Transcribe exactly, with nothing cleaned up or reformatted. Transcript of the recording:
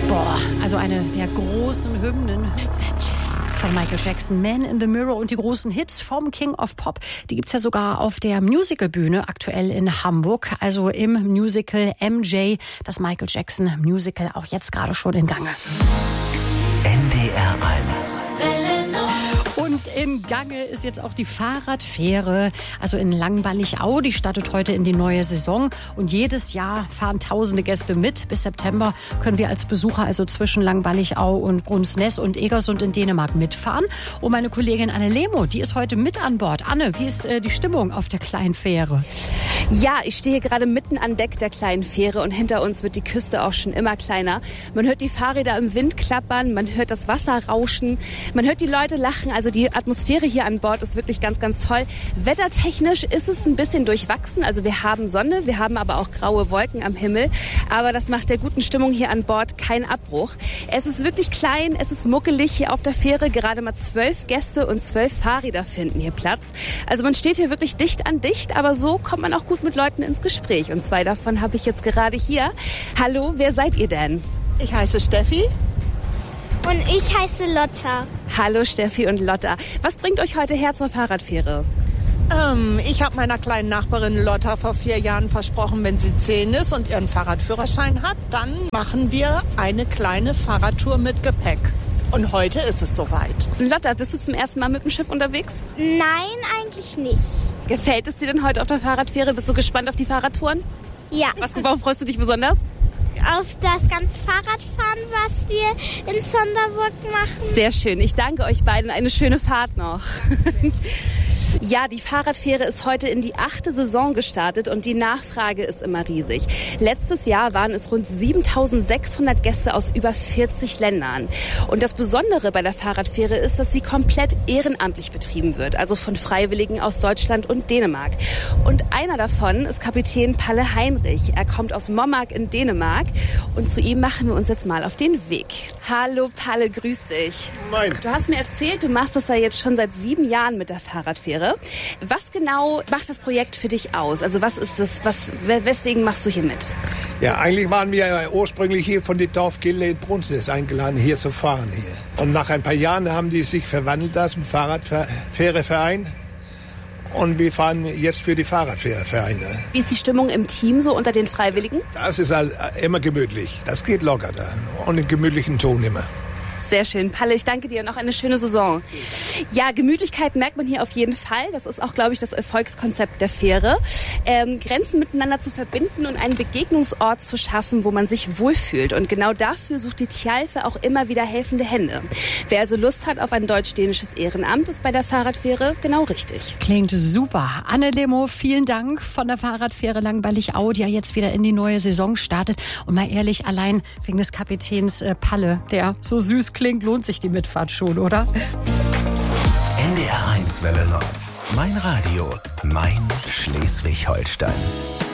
Boah, also eine der großen Hymnen von Michael Jackson, Man in the Mirror, und die großen Hits vom King of Pop, die gibt's ja sogar auf der Musicalbühne aktuell in Hamburg, also im Musical M J, das Michael Jackson Musical, auch jetzt gerade schon in Gange. N D R eins. Und im Gange ist jetzt auch die Fahrradfähre, also in Langwallig-Au. Die startet heute in die neue Saison. Und jedes Jahr fahren tausende Gäste mit. Bis September können wir als Besucher also zwischen Langwallig-Au und Brunsnäs und Egersund in Dänemark mitfahren. Und meine Kollegin Anne Lemo, die ist heute mit an Bord. Anne, wie ist äh, die Stimmung auf der kleinen Fähre? Ja, ich stehe gerade mitten an Deck der kleinen Fähre und hinter uns wird die Küste auch schon immer kleiner. Man hört die Fahrräder im Wind klappern, man hört das Wasser rauschen, man hört die Leute lachen. Also die Atmosphäre hier an Bord ist wirklich ganz, ganz toll. Wettertechnisch ist es ein bisschen durchwachsen. Also wir haben Sonne, wir haben aber auch graue Wolken am Himmel. Aber das macht der guten Stimmung hier an Bord keinen Abbruch. Es ist wirklich klein, es ist muckelig hier auf der Fähre. Gerade mal zwölf Gäste und zwölf Fahrräder finden hier Platz. Also man steht hier wirklich dicht an dicht, aber so kommt man auch gut mit Leuten ins Gespräch. Und zwei davon habe ich jetzt gerade hier. Hallo, wer seid ihr denn? Ich heiße Steffi. Und ich heiße Lotta. Hallo Steffi und Lotta. Was bringt euch heute her zur Fahrradfähre? Ähm, ich habe meiner kleinen Nachbarin Lotta vor vier Jahren versprochen, wenn sie zehn ist und ihren Fahrradführerschein hat, dann machen wir eine kleine Fahrradtour mit Gepäck. Und heute ist es soweit. Lotta, bist du zum ersten Mal mit dem Schiff unterwegs? Nein, eigentlich nicht. Gefällt es dir denn heute auf der Fahrradfähre? Bist du gespannt auf die Fahrradtouren? Ja. Was, worauf freust du dich besonders? Auf das ganze Fahrradfahren, was wir in Sonderburg machen. Sehr schön. Ich danke euch beiden. Eine schöne Fahrt noch. Ja, die Fahrradfähre ist heute in die achte Saison gestartet und die Nachfrage ist immer riesig. Letztes Jahr waren es rund siebentausendsechshundert Gäste aus über vierzig Ländern. Und das Besondere bei der Fahrradfähre ist, dass sie komplett ehrenamtlich betrieben wird, also von Freiwilligen aus Deutschland und Dänemark. Und einer davon ist Kapitän Palle Heinrich. Er kommt aus Mommark in Dänemark und zu ihm machen wir uns jetzt mal auf den Weg. Hallo Palle, grüß dich. Moin. Du hast mir erzählt, du machst das ja jetzt schon seit sieben Jahren mit der Fahrradfähre. Was genau macht das Projekt für dich aus? Also was ist es, was, weswegen machst du hier mit? Ja, eigentlich waren wir ursprünglich hier von der Dorfgilde in Brunsnäs eingeladen, hier zu fahren hier. Und nach ein paar Jahren haben die sich verwandelt lassen, Fahrradfähreverein. Und wir fahren jetzt für die Fahrradfährevereine. Wie ist die Stimmung im Team so unter den Freiwilligen? Das ist halt immer gemütlich. Das geht locker da. Und in gemütlichen Ton immer. Sehr schön. Palle, ich danke dir. Noch eine schöne Saison. Ja, Gemütlichkeit merkt man hier auf jeden Fall. Das ist auch, glaube ich, das Erfolgskonzept der Fähre. Ähm, Grenzen miteinander zu verbinden und einen Begegnungsort zu schaffen, wo man sich wohlfühlt. Und genau dafür sucht die Tjalfe auch immer wieder helfende Hände. Wer also Lust hat auf ein deutsch-dänisches Ehrenamt, ist bei der Fahrradfähre genau richtig. Klingt super. Anne Lemo, vielen Dank von der Fahrradfähre Langwallig-Au, die ja jetzt wieder in die neue Saison startet. Und mal ehrlich, allein wegen des Kapitäns äh, Palle, der so süß klingt, lohnt sich die Mitfahrt schon, oder? N D R eins Welle Nord. Mein Radio, mein Schleswig-Holstein.